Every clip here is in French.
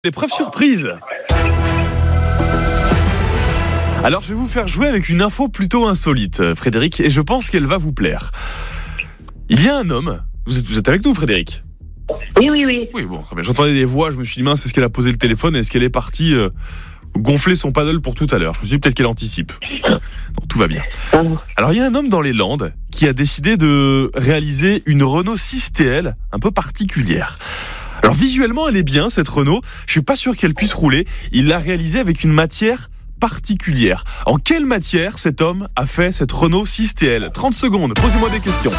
L'épreuve surprise. Alors, je vais vous faire jouer avec une info plutôt insolite, Frédéric, et je pense qu'elle va vous plaire. Il y a un homme. Vous êtes avec nous, Frédéric ? Oui. Oui, bon, très bien. J'entendais des voix, je me suis dit, mince, est-ce qu'elle a posé le téléphone ? Est-ce qu'elle est partie gonfler son paddle pour tout à l'heure ? Je me suis dit, peut-être qu'elle anticipe. Donc, tout va bien. Alors, il y a un homme dans les Landes qui a décidé de réaliser une Renault 6 TL un peu particulière. Alors visuellement, elle est bien, cette Renault. Je suis pas sûr qu'elle puisse rouler. Il l'a réalisée avec une matière particulière. En quelle matière cet homme a fait cette Renault 6 TL ? 30 secondes, posez-moi des questions.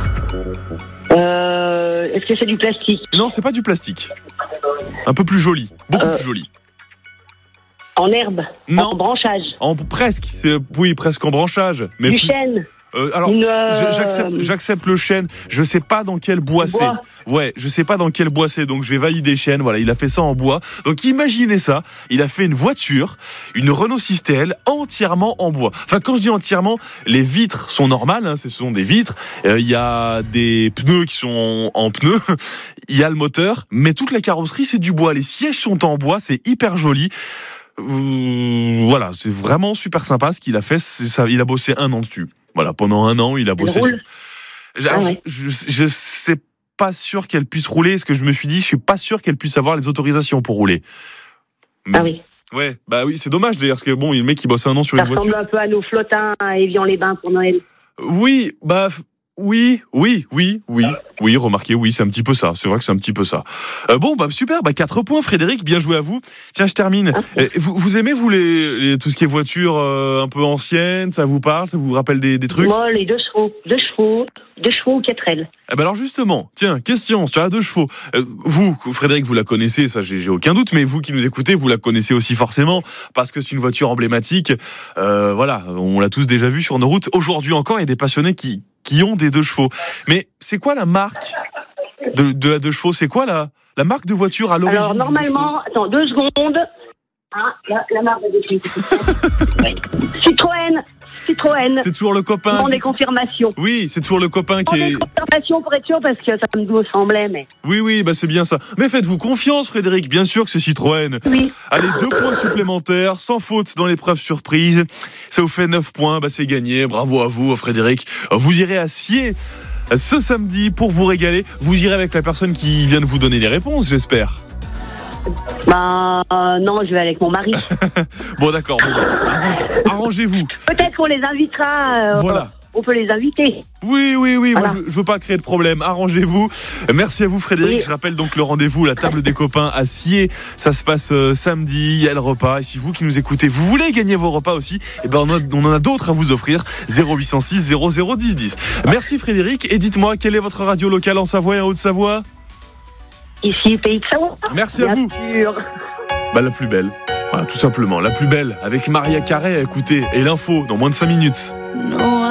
Est-ce que c'est du plastique ? Non, c'est pas du plastique. Un peu plus joli, beaucoup plus joli. En herbe ? Non. En branchage ? Presque, oui, presque en branchage. Mais du plus... chêne ? Alors, j'accepte le chêne. Je sais pas dans quel bois c'est. Ouais, je sais pas dans quel bois c'est. Donc, je vais valider chêne. Voilà, il a fait ça en bois. Donc, imaginez ça. Il a fait une voiture, une Renault 6 TL, entièrement en bois. Enfin, quand je dis entièrement, les vitres sont normales. Hein, ce sont des vitres. Il y a des pneus qui sont en pneus. Il y a le moteur. Mais toute la carrosserie, c'est du bois. Les sièges sont en bois. C'est hyper joli. Voilà, c'est vraiment super sympa ce qu'il a fait. Il a bossé 1 an dessus. Voilà, pendant 1 an, il a bossé. Je sais pas sûr qu'elle puisse rouler. Ce que je me suis dit, je suis pas sûr qu'elle puisse avoir les autorisations pour rouler. Mais, ah oui. Ouais, bah oui, c'est dommage d'ailleurs, parce que bon, le mec qui bosse 1 an sur une voiture. Ça ressemble un peu à nos flottins à Évian-les-Bains pour Noël. Oui, bah. Oui, remarquez, oui, c'est un petit peu ça. C'est vrai que c'est un petit peu ça. Bon, bah super, 4 points, Frédéric, bien joué à vous. Tiens, je termine. Vous aimez, vous, tout ce qui est voiture un peu ancienne, ça vous parle, ça vous rappelle des trucs ? Moi, les 2 chevaux ou 4 ailes. Alors justement, tiens, question sur la 2 chevaux. Vous, Frédéric, vous la connaissez, ça j'ai aucun doute, mais vous qui nous écoutez, vous la connaissez aussi forcément, parce que c'est une voiture emblématique. Voilà, on l'a tous déjà vu sur nos routes. Aujourd'hui encore, il y a des passionnés qui ont des 2 chevaux. Mais c'est quoi la marque de la 2 chevaux ? C'est quoi la marque de voiture à l'origine ? Alors normalement, attends 2 secondes. La marque de 2 chevaux. Citroën. C'est toujours le copain. On des confirmations. Oui, c'est toujours le copain qui est. Des confirmations pour être sûr, parce que ça me semblait, mais. Oui, c'est bien ça. Mais faites-vous confiance, Frédéric. Bien sûr que c'est Citroën. Oui. Allez, 2 points supplémentaires, sans faute dans l'épreuve surprise. Ça vous fait 9 points. C'est gagné. Bravo à vous, Frédéric. Vous irez à Sciez ce samedi pour vous régaler. Vous irez avec la personne qui vient de vous donner les réponses, j'espère. Non, je vais avec mon mari. Bon, d'accord. Arrangez-vous. Peut-être qu'on les invitera. Voilà. On peut les inviter. Oui. Voilà. Moi, je veux pas créer de problème. Arrangez-vous. Merci à vous, Frédéric. Oui. Je rappelle donc le rendez-vous, la table des copains à Sciez. Ça se passe samedi. Il y a le repas. Et si vous qui nous écoutez, vous voulez gagner vos repas aussi, on en a d'autres à vous offrir. 0806 00 10 10. Merci, Frédéric. Et dites-moi, quelle est votre radio locale en Savoie et en Haute-Savoie ? Ici, Pays de Savoie. Merci à vous. Sûr. La plus belle. Voilà, tout simplement. La plus belle. Avec Maria Carré, écoutez. Et l'info dans moins de 5 minutes. No.